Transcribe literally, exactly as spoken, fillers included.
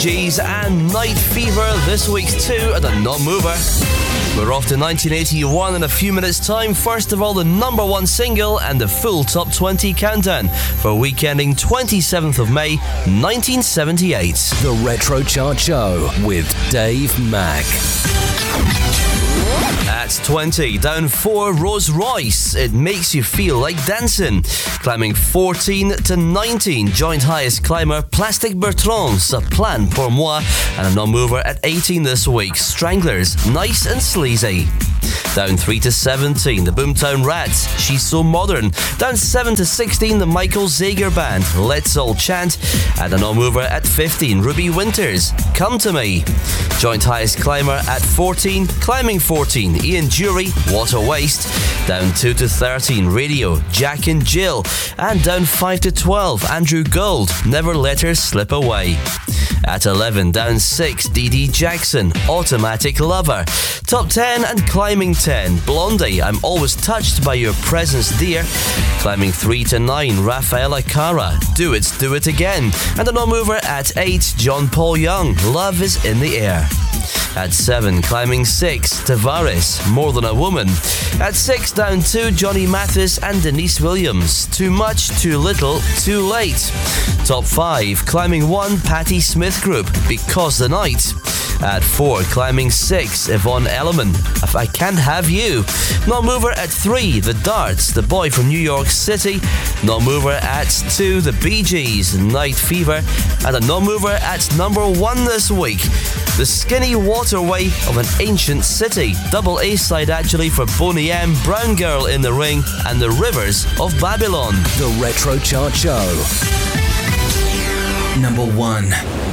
Gees and Night Fever, this week's two at the Non-Mover. We're off to nineteen eighty-one in a few minutes' time. First of all, the number one single and the full top twenty countdown for week ending twenty-seventh of May, nineteen seventy-eight. The Retro Chart Show with Dave Mack. At twenty, down four, Rolls Royce, It Makes You Feel Like Dancing. Climbing fourteen to nineteen, joint highest climber Plastic Bertrand, Ça Plane Pour Moi. And a non-mover at eighteen this week, Stranglers, Nice and Sleazy. Down three to seventeen, the Boomtown Rats, She's So Modern. Down seven to sixteen, the Michael Zager Band, Let's All Chant. And a non-mover at fifteen, Ruby Winters, Come To Me. Joint highest climber at fourteen, climbing fourteen, Ian Dury, What a Waste. Down two to thirteen, Radio, Jack and Jill. And down five to twelve, Andrew Gold, Never Let Her Slip Away. At eleven, down six, Dee Dee Jackson, Automatic Lover. Top ten and climbing ten, Blondie, I'm Always Touched by Your Presence Dear. Climbing three to nine, Rafaela Cara, Do It, Do It Again. And a non-mover at eight, John Paul Young, Love Is In The Air. At seven, climbing six, Tavares, More Than a Woman. At six, down two, Johnny Mathis and Denise Williams, Too Much, Too Little, Too Late. Top five, climbing one, Patti Smith Group, Because the Night. At four, climbing six, Yvonne Elliman, If I Can't Have You. Non-mover at three, The Darts, The Boy from New York City. Non-mover at two, The Bee Gees, Night Fever. And a non-mover at number one this week, The Skinny Waterway of an Ancient City. Double A-side actually for Boney M, Brown Girl in the Ring, and The Rivers of Babylon. The Retro Chart Show. Number one.